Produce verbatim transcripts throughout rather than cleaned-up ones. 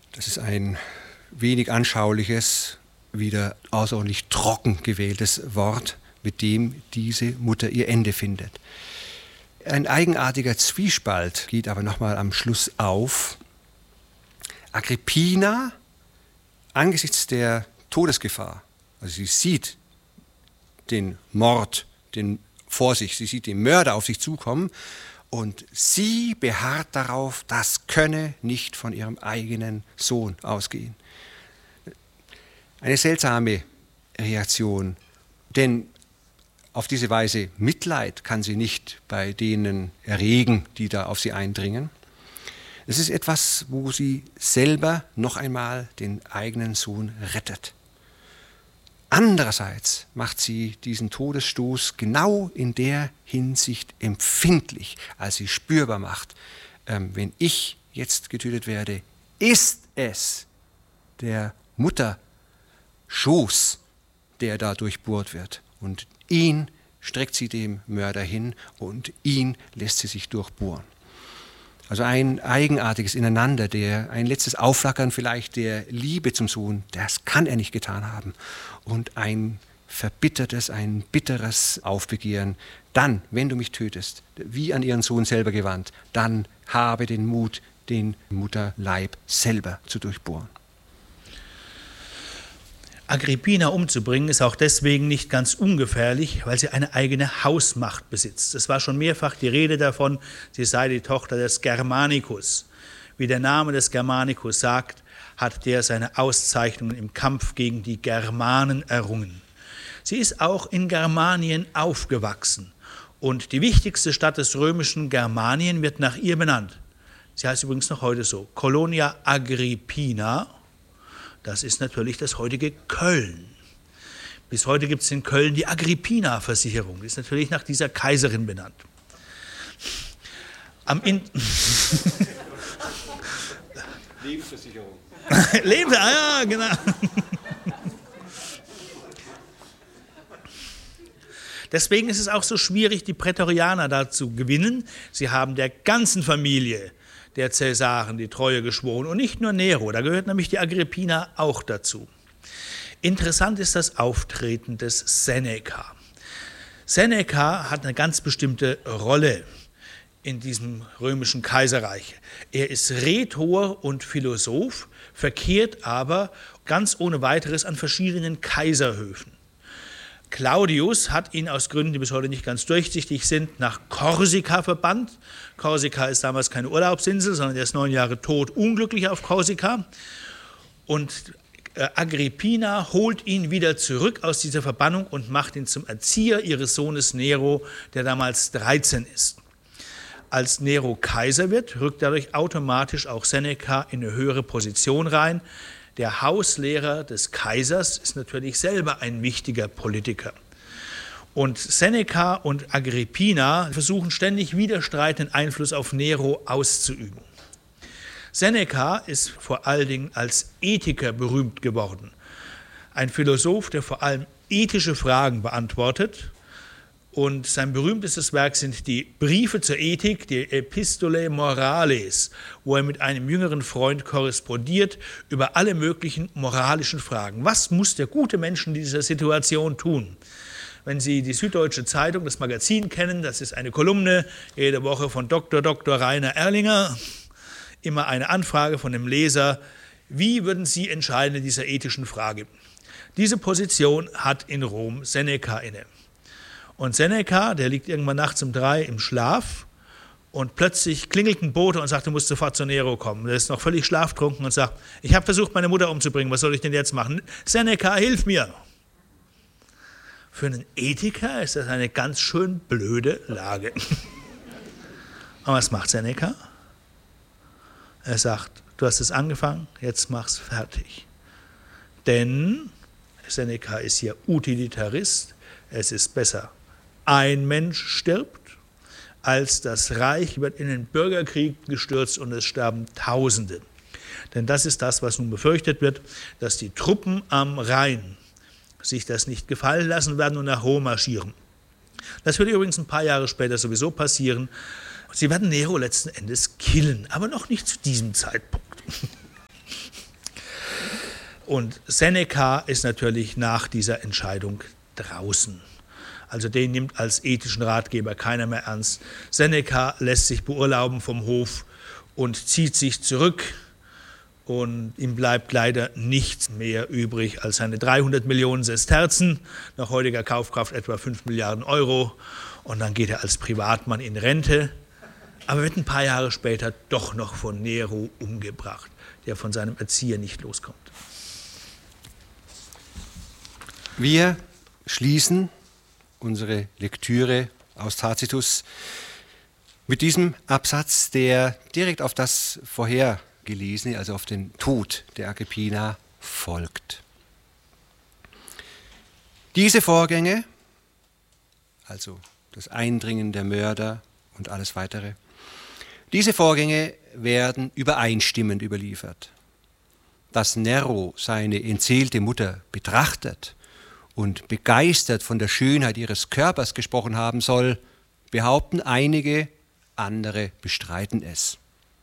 Das ist ein wenig anschauliches, wieder außerordentlich trocken gewähltes Wort, mit dem diese Mutter ihr Ende findet. Ein eigenartiger Zwiespalt geht aber nochmal am Schluss auf. Agrippina, angesichts der Todesgefahr, also sie sieht den Mord den vor sich, sie sieht den Mörder auf sich zukommen und sie beharrt darauf, das könne nicht von ihrem eigenen Sohn ausgehen. Eine seltsame Reaktion, denn auf diese Weise Mitleid kann sie nicht bei denen erregen, die da auf sie eindringen. Es ist etwas, wo sie selber noch einmal den eigenen Sohn rettet. Andererseits macht sie diesen Todesstoß genau in der Hinsicht empfindlich, als sie spürbar macht, ähm, wenn ich jetzt getötet werde, ist es der Mutter Schoß, der da durchbohrt wird. Und ihn streckt sie dem Mörder hin und ihn lässt sie sich durchbohren. Also ein eigenartiges Ineinander, der, ein letztes Aufflackern vielleicht der Liebe zum Sohn, das kann er nicht getan haben. Und ein verbittertes, ein bitteres Aufbegehren. Dann, wenn du mich tötest, wie an ihren Sohn selber gewandt, dann habe den Mut, den Mutterleib selber zu durchbohren. Agrippina umzubringen ist auch deswegen nicht ganz ungefährlich, weil sie eine eigene Hausmacht besitzt. Es war schon mehrfach die Rede davon, sie sei die Tochter des Germanicus. Wie der Name des Germanicus sagt, hat der seine Auszeichnungen im Kampf gegen die Germanen errungen. Sie ist auch in Germanien aufgewachsen und die wichtigste Stadt des römischen Germanien wird nach ihr benannt. Sie heißt übrigens noch heute so, Colonia Agrippina. Das ist natürlich das heutige Köln. Bis heute gibt es in Köln die Agrippina-Versicherung. Die ist natürlich nach dieser Kaiserin benannt. Am In Lebensversicherung. Leben, ah ja, genau. Deswegen ist es auch so schwierig, die Prätorianer da zu gewinnen. Sie haben der ganzen Familie der Cäsaren die Treue geschworen und nicht nur Nero, da gehört nämlich die Agrippina auch dazu. Interessant ist das Auftreten des Seneca. Seneca hat eine ganz bestimmte Rolle in diesem römischen Kaiserreich. Er ist Rhetor und Philosoph, verkehrt aber ganz ohne weiteres an verschiedenen Kaiserhöfen. Claudius hat ihn aus Gründen, die bis heute nicht ganz durchsichtig sind, nach Korsika verbannt. Korsika ist damals keine Urlaubsinsel, sondern er ist neun Jahre tot, unglücklich auf Korsika. Und Agrippina holt ihn wieder zurück aus dieser Verbannung und macht ihn zum Erzieher ihres Sohnes Nero, der damals dreizehn ist. Als Nero Kaiser wird, rückt dadurch automatisch auch Seneca in eine höhere Position rein. Der Hauslehrer des Kaisers ist natürlich selber ein wichtiger Politiker. Und Seneca und Agrippina versuchen ständig widerstreitenden Einfluss auf Nero auszuüben. Seneca ist vor allen Dingen als Ethiker berühmt geworden. Ein Philosoph, der vor allem ethische Fragen beantwortet. Und sein berühmtestes Werk sind die Briefe zur Ethik, die Epistolae Morales, wo er mit einem jüngeren Freund korrespondiert über alle möglichen moralischen Fragen. Was muss der gute Mensch in dieser Situation tun? Wenn Sie die Süddeutsche Zeitung, das Magazin kennen, das ist eine Kolumne, jede Woche von Doktor Doktor Rainer Erlinger, immer eine Anfrage von dem Leser, wie würden Sie entscheiden in dieser ethischen Frage? Diese Position hat in Rom Seneca inne. Und Seneca, der liegt irgendwann nachts um drei im Schlaf und plötzlich klingelt ein Bote und sagt, du musst sofort zu Nero kommen. Der ist noch völlig schlaftrunken und sagt, ich habe versucht, meine Mutter umzubringen, was soll ich denn jetzt machen? Seneca, hilf mir! Für einen Ethiker ist das eine ganz schön blöde Lage. Aber was macht Seneca? Er sagt, du hast es angefangen, jetzt mach's fertig. Denn Seneca ist ja Utilitarist, es ist besser, ein Mensch stirbt, als das Reich wird in den Bürgerkrieg gestürzt und es sterben Tausende. Denn das ist das, was nun befürchtet wird, dass die Truppen am Rhein sich das nicht gefallen lassen werden und nach Rom marschieren. Das wird übrigens ein paar Jahre später sowieso passieren. Sie werden Nero letzten Endes killen, aber noch nicht zu diesem Zeitpunkt. Und Seneca ist natürlich nach dieser Entscheidung draußen. Also den nimmt als ethischen Ratgeber keiner mehr ernst. Seneca lässt sich beurlauben vom Hof und zieht sich zurück. Und ihm bleibt leider nichts mehr übrig als seine dreihundert Millionen Sesterzen, nach heutiger Kaufkraft etwa fünf Milliarden Euro. Und dann geht er als Privatmann in Rente, aber wird ein paar Jahre später doch noch von Nero umgebracht, der von seinem Erzieher nicht loskommt. Wir schließen unsere Lektüre aus Tacitus mit diesem Absatz, der direkt auf das Vorhergelesene, also auf den Tod der Agrippina, folgt. Diese Vorgänge, also das Eindringen der Mörder und alles Weitere, diese Vorgänge werden übereinstimmend überliefert. Dass Nero seine entseelte Mutter betrachtet und begeistert von der Schönheit ihres Körpers gesprochen haben soll, behaupten einige, andere bestreiten es.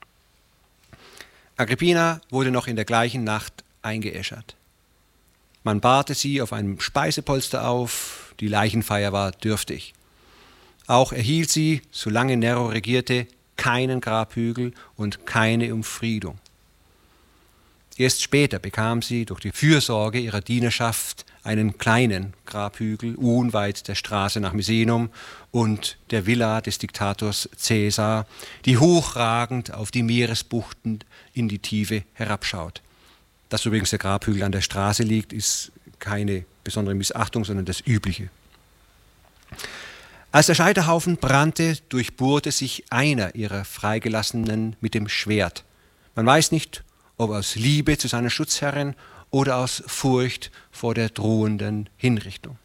Agrippina wurde noch in der gleichen Nacht eingeäschert. Man bahrte sie auf einem Speisepolster auf, die Leichenfeier war dürftig. Auch erhielt sie, solange Nero regierte, keinen Grabhügel und keine Umfriedung. Erst später bekam sie durch die Fürsorge ihrer Dienerschaft einen kleinen Grabhügel unweit der Straße nach Misenum und der Villa des Diktators Caesar, die hochragend auf die Meeresbuchten in die Tiefe herabschaut. Dass übrigens der Grabhügel an der Straße liegt, ist keine besondere Missachtung, sondern das Übliche. Als der Scheiterhaufen brannte, durchbohrte sich einer ihrer Freigelassenen mit dem Schwert. Man weiß nicht, ob aus Liebe zu seiner Schutzherrin oder aus Furcht vor der drohenden Hinrichtung.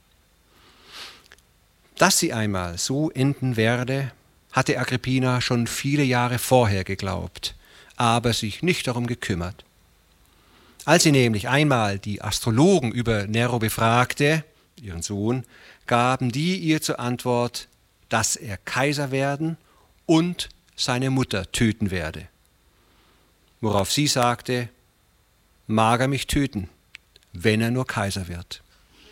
Dass sie einmal so enden werde, hatte Agrippina schon viele Jahre vorher geglaubt, aber sich nicht darum gekümmert. Als sie nämlich einmal die Astrologen über Nero befragte, ihren Sohn, gaben die ihr zur Antwort, dass er Kaiser werden und seine Mutter töten werde. Worauf sie sagte, mag er mich töten, wenn er nur Kaiser wird.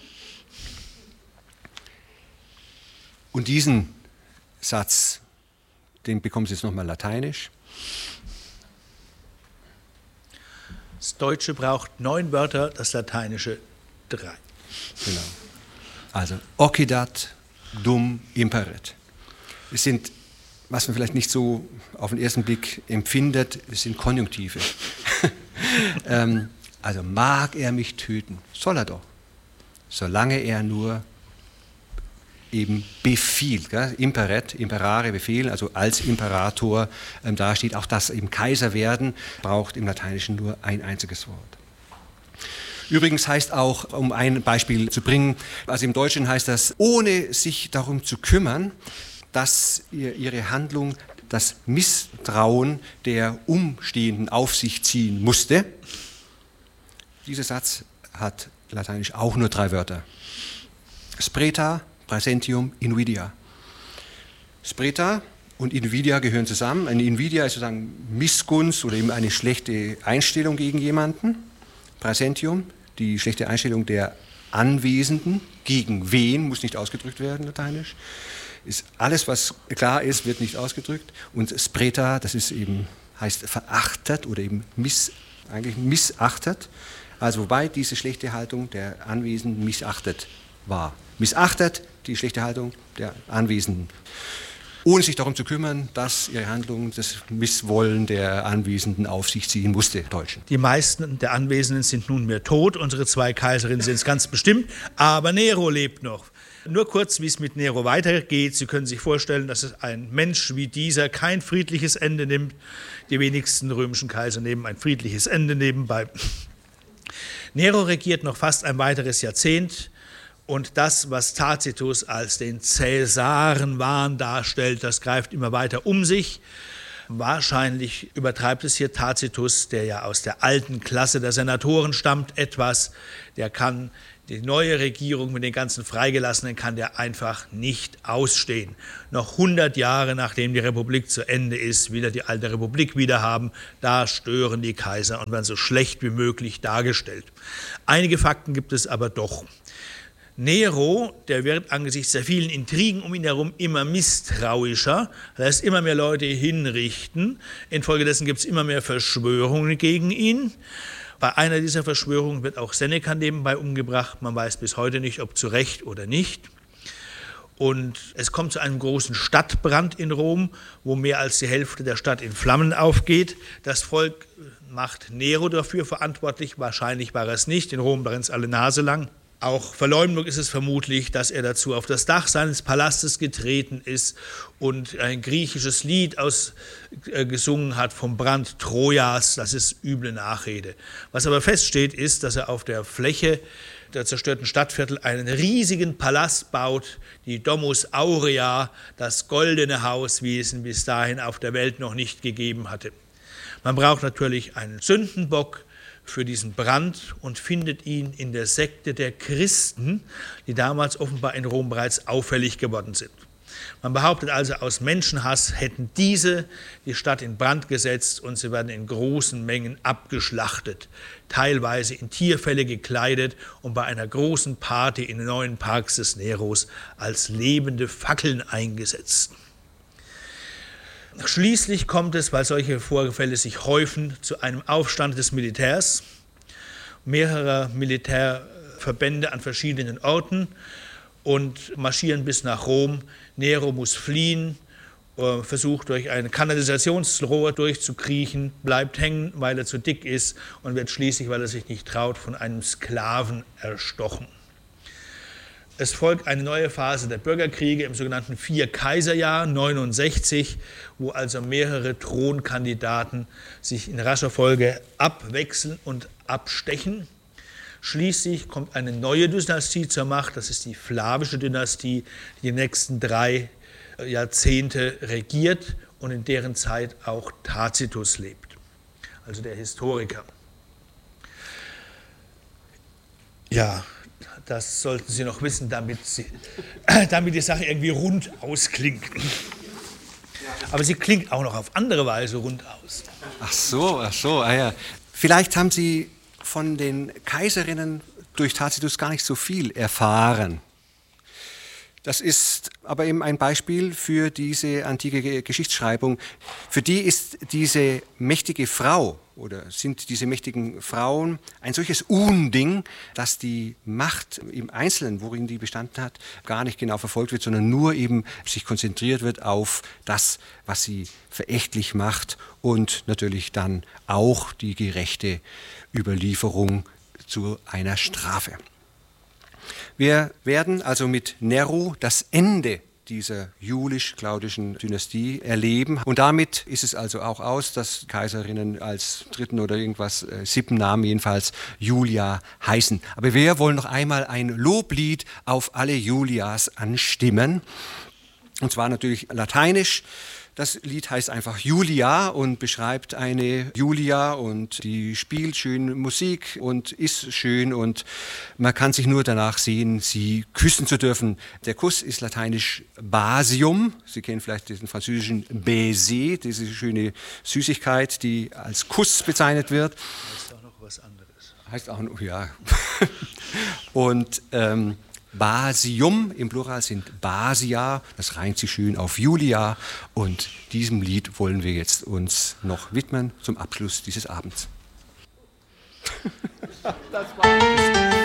Und diesen Satz, den bekommen Sie jetzt nochmal lateinisch. Das Deutsche braucht neun Wörter, das Lateinische drei. Genau. Also, occidat dum imperet. Es sind, was man vielleicht nicht so auf den ersten Blick empfindet, es sind Konjunktive. ähm, also, mag er mich töten? Soll er doch. Solange er nur eben befiehlt. Gell? Imperet, imperare, befehlen, also als Imperator ähm, dasteht. Auch das eben Kaiser werden braucht im Lateinischen nur ein einziges Wort. Übrigens heißt auch, um ein Beispiel zu bringen, also im Deutschen heißt das, ohne sich darum zu kümmern, dass ihre Handlung das Misstrauen der Umstehenden auf sich ziehen musste. Dieser Satz hat lateinisch auch nur drei Wörter. Spreta, praesentium, invidia. Spreta und Invidia gehören zusammen. Eine Invidia ist sozusagen Missgunst oder eben eine schlechte Einstellung gegen jemanden. Praesentium, die schlechte Einstellung der Anwesenden, gegen wen, muss nicht ausgedrückt werden, lateinisch. Ist alles, was klar ist, wird nicht ausgedrückt. Und Spreta, das ist eben, heißt verachtet oder eben miss, eigentlich missachtet. Also wobei diese schlechte Haltung der Anwesenden missachtet war. Missachtet die schlechte Haltung der Anwesenden. Ohne sich darum zu kümmern, dass ihre Handlung das Misswollen der Anwesenden auf sich ziehen musste, Deutschen. Die meisten der Anwesenden sind nunmehr tot, unsere zwei Kaiserinnen sind es ganz bestimmt, aber Nero lebt noch. Nur kurz, wie es mit Nero weitergeht. Sie können sich vorstellen, dass es ein Mensch wie dieser kein friedliches Ende nimmt. Die wenigsten römischen Kaiser nehmen ein friedliches Ende nebenbei. Nero regiert noch fast ein weiteres Jahrzehnt. Und das, was Tacitus als den Cäsarenwahn darstellt, das greift immer weiter um sich. Wahrscheinlich übertreibt es hier Tacitus, der ja aus der alten Klasse der Senatoren stammt, etwas. Der kann Die neue Regierung mit den ganzen Freigelassenen kann der einfach nicht ausstehen. Noch hundert Jahre nachdem die Republik zu Ende ist, will er die alte Republik wieder haben. Da stören die Kaiser und werden so schlecht wie möglich dargestellt. Einige Fakten gibt es aber doch. Nero, der wird angesichts der vielen Intrigen um ihn herum immer misstrauischer, lässt immer mehr Leute hinrichten. Infolgedessen gibt es immer mehr Verschwörungen gegen ihn. Bei einer dieser Verschwörungen wird auch Seneca nebenbei umgebracht. Man weiß bis heute nicht, ob zu Recht oder nicht. Und es kommt zu einem großen Stadtbrand in Rom, wo mehr als die Hälfte der Stadt in Flammen aufgeht. Das Volk macht Nero dafür verantwortlich. Wahrscheinlich war er es nicht. In Rom brennt es alle Nase lang. Auch Verleumdung ist es vermutlich, dass er dazu auf das Dach seines Palastes getreten ist und ein griechisches Lied aus, äh, gesungen hat vom Brand Trojas. Das ist üble Nachrede. Was aber feststeht, ist, dass er auf der Fläche der zerstörten Stadtviertel einen riesigen Palast baut, die Domus Aurea, das goldene Haus, wie es ihn bis dahin auf der Welt noch nicht gegeben hatte. Man braucht natürlich einen Sündenbock für diesen Brand und findet ihn in der Sekte der Christen, die damals offenbar in Rom bereits auffällig geworden sind. Man behauptet also, aus Menschenhass hätten diese die Stadt in Brand gesetzt und sie werden in großen Mengen abgeschlachtet, teilweise in Tierfelle gekleidet und bei einer großen Party in den neuen Parks des Neros als lebende Fackeln eingesetzt. Schließlich kommt es, weil solche Vorfälle sich häufen, zu einem Aufstand des Militärs, mehrerer Militärverbände an verschiedenen Orten und marschieren bis nach Rom. Nero muss fliehen, versucht durch ein Kanalisationsrohr durchzukriechen, bleibt hängen, weil er zu dick ist und wird schließlich, weil er sich nicht traut, von einem Sklaven erstochen. Es folgt eine neue Phase der Bürgerkriege im sogenannten Vier-Kaiser-Jahr neunundsechzig, wo also mehrere Thronkandidaten sich in rascher Folge abwechseln und abstechen. Schließlich kommt eine neue Dynastie zur Macht, das ist die Flavische Dynastie, die die nächsten drei Jahrzehnte regiert und in deren Zeit auch Tacitus lebt, also der Historiker. Ja, das sollten Sie noch wissen, damit, Sie, damit die Sache irgendwie rund ausklingt. Aber sie klingt auch noch auf andere Weise rund aus. Ach so, ach so, ah ja. Vielleicht haben Sie von den Kaiserinnen durch Tacitus gar nicht so viel erfahren. Das ist aber eben ein Beispiel für diese antike Geschichtsschreibung. Für die ist diese mächtige Frau oder sind diese mächtigen Frauen ein solches Unding, dass die Macht im Einzelnen, worin die bestanden hat, gar nicht genau verfolgt wird, sondern nur eben sich konzentriert wird auf das, was sie verächtlich macht und natürlich dann auch die gerechte Überlieferung zu einer Strafe. Wir werden also mit Nero das Ende dieser julisch-claudischen Dynastie erleben. Und damit ist es also auch aus, dass Kaiserinnen als dritten oder irgendwas, äh, siebten Namen jedenfalls, Julia heißen. Aber wir wollen noch einmal ein Loblied auf alle Julias anstimmen. Und zwar natürlich lateinisch. Das Lied heißt einfach Julia und beschreibt eine Julia und die spielt schön Musik und ist schön und man kann sich nur danach sehen, sie küssen zu dürfen. Der Kuss ist lateinisch Basium. Sie kennen vielleicht den französischen Baiser, diese schöne Süßigkeit, die als Kuss bezeichnet wird. Heißt auch noch was anderes. Heißt auch noch, ja. Und ähm, Basium im Plural sind Basia, das reimt sich schön auf Julia und diesem Lied wollen wir jetzt uns noch widmen zum Abschluss dieses Abends. Das war